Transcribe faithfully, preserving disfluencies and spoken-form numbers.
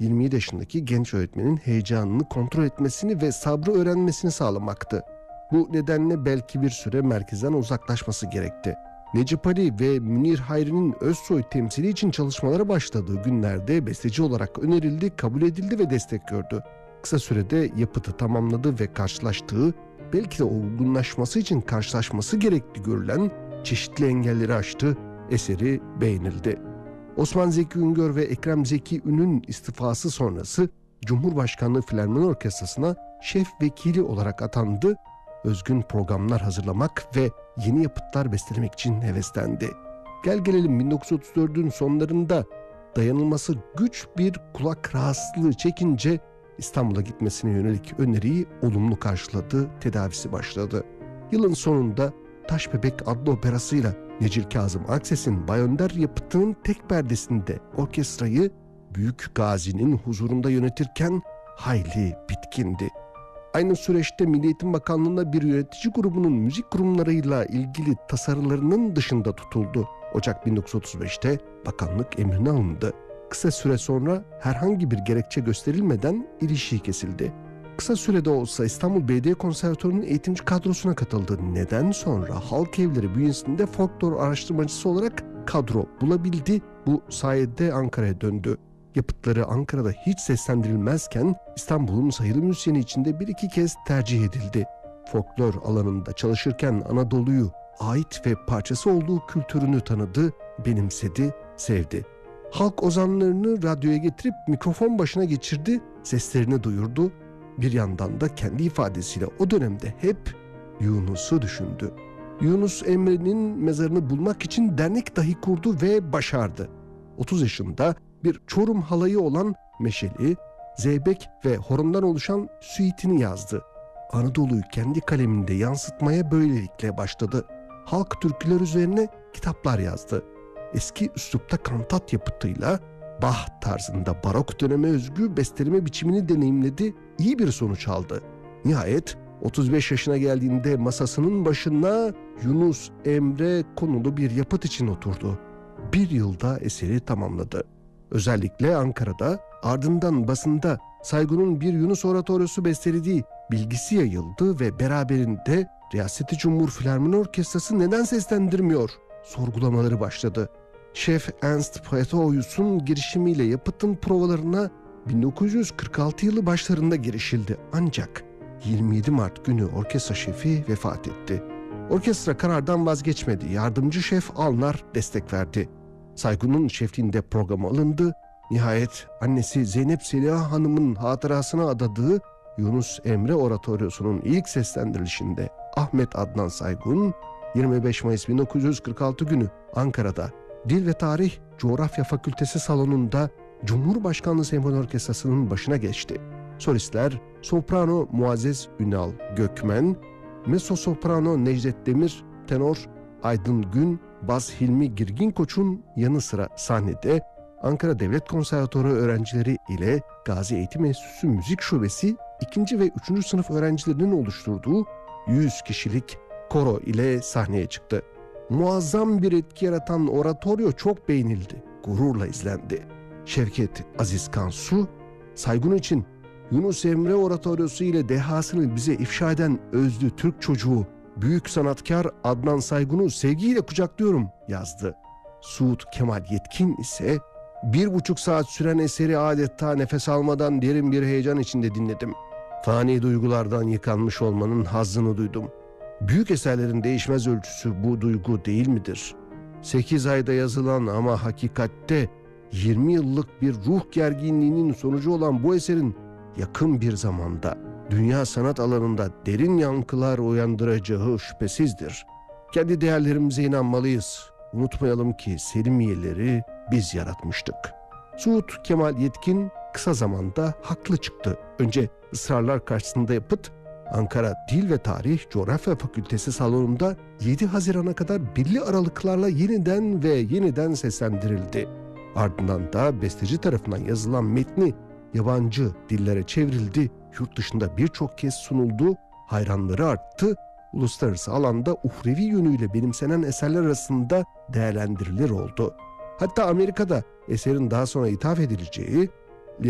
yirmi yedi yaşındaki genç öğretmenin heyecanını kontrol etmesini ve sabrı öğrenmesini sağlamaktı. Bu nedenle belki bir süre merkezden uzaklaşması gerekti. Necip Ali ve Münir Hayri'nin Özsoy temsili için çalışmalara başladığı günlerde besteci olarak önerildi, kabul edildi ve destek gördü. Kısa sürede yapıtı tamamladı ve karşılaştığı, belki de olgunlaşması için karşılaşması gerekli görülen çeşitli engelleri aştı, eseri beğenildi. Osman Zeki Üngör ve Ekrem Zeki Ün'ün istifası sonrası Cumhurbaşkanlığı Filarmoni Orkestrası'na şef vekili olarak atandı, özgün programlar hazırlamak ve yeni yapıtlar bestelemek için heveslendi. Gel gelelim bin dokuz yüz otuz dördün sonlarında dayanılması güç bir kulak rahatsızlığı çekince İstanbul'a gitmesine yönelik öneriyi olumlu karşıladı, tedavisi başladı. Yılın sonunda Taş Bebek adlı operasıyla Necil Kazım Akses'in Bay Önder yapıtının tek perdesinde orkestrayı Büyük Gazi'nin huzurunda yönetirken hayli bitkindi. Aynı süreçte Milli Eğitim Bakanlığı'nda bir yönetici grubunun müzik kurumlarıyla ilgili tasarılarının dışında tutuldu. Ocak bin dokuz yüz otuz beşte bakanlık emrine alındı. Kısa süre sonra herhangi bir gerekçe gösterilmeden ilişiği kesildi. Kısa sürede olsa İstanbul Belediye Konservatuvarı'nın eğitimci kadrosuna katıldı. Neden sonra halk evleri bünyesinde folklor araştırmacısı olarak kadro bulabildi. Bu sayede Ankara'ya döndü. Yapıtları Ankara'da hiç seslendirilmezken İstanbul'un sayılı müzisyeni içinde bir iki kez tercih edildi. Folklor alanında çalışırken Anadolu'yu ait ve parçası olduğu kültürünü tanıdı, benimsedi, sevdi. Halk ozanlarını radyoya getirip mikrofon başına geçirdi, seslerini duyurdu. Bir yandan da kendi ifadesiyle o dönemde hep Yunus'u düşündü. Yunus Emre'nin mezarını bulmak için dernek dahi kurdu ve başardı. otuz yaşında bir Çorum halayı olan Meşeli, Zeybek ve horondan oluşan süitini yazdı. Anadolu'yu kendi kaleminde yansıtmaya böylelikle başladı. Halk türküler üzerine kitaplar yazdı. Eski üslupta kantat yapıtıyla Bach tarzında barok döneme özgü besteleme biçimini deneyimledi, iyi bir sonuç aldı. Nihayet otuz beş yaşına geldiğinde masasının başına Yunus Emre konulu bir yapıt için oturdu. Bir yılda eseri tamamladı. Özellikle Ankara'da, ardından basında Saygun'un bir Yunus oratoryosu bestelediği bilgisi yayıldı ve beraberinde Riyaseti Cumhur Filarmoni Orkestrası neden seslendirmiyor sorgulamaları başladı. Şef Ernst Praetorius'un girişimiyle yapıtın provalarına bin dokuz yüz kırk altı yılı başlarında girişildi. Ancak yirmi yedi Mart günü orkestra şefi vefat etti. Orkestra karardan vazgeçmedi. Yardımcı şef Alnar destek verdi. Saygun'un şefliğinde program alındı. Nihayet annesi Zeynep Seliha Hanım'ın hatırasına adadığı Yunus Emre Oratoryosu'nun ilk seslendirilişinde Ahmet Adnan Saygun yirmi beş Mayıs bin dokuz yüz kırk altı günü Ankara'da Dil ve Tarih Coğrafya Fakültesi salonunda Cumhurbaşkanlığı Senfoni Orkestrası'nın başına geçti. Solistler soprano Muazzez Ünal Gökmen, mezzosoprano Necdet Demir, tenor Aydın Gün, bas Hilmi Girgin Koç'un yanı sıra sahnede Ankara Devlet Konservatuarı öğrencileri ile Gazi Eğitim Enstitüsü Müzik Şubesi ikinci ve üçüncü sınıf öğrencilerinin oluşturduğu yüz kişilik koro ile sahneye çıktı. Muazzam bir etki yaratan oratoryo çok beğenildi, gururla izlendi. Şevket Aziz Kansu, Saygun için Yunus Emre oratoryosu ile dehasını bize ifşa eden özlü Türk çocuğu, büyük sanatkar Adnan Saygun'u sevgiyle kucaklıyorum yazdı. Suud Kemal Yetkin ise bir buçuk saat süren eseri adeta nefes almadan derin bir heyecan içinde dinledim. Fani duygulardan yıkanmış olmanın hazzını duydum. Büyük eserlerin değişmez ölçüsü bu duygu değil midir? sekiz ayda yazılan ama hakikatte yirmi yıllık bir ruh gerginliğinin sonucu olan bu eserin yakın bir zamanda dünya sanat alanında derin yankılar uyandıracağı şüphesizdir. Kendi değerlerimize inanmalıyız. Unutmayalım ki Selimiyeleri biz yaratmıştık. Suud Kemal Yetkin kısa zamanda haklı çıktı. Önce ısrarlar karşısında yapıt, Ankara Dil ve Tarih Coğrafya Fakültesi salonunda yedi Haziran'a kadar belli aralıklarla yeniden ve yeniden seslendirildi. Ardından da besteci tarafından yazılan metni yabancı dillere çevrildi, yurt dışında birçok kez sunuldu, hayranları arttı, uluslararası alanda uhrevi yönüyle benimsenen eserler arasında değerlendirilir oldu. Hatta Amerika'da eserin daha sonra ithaf edileceği,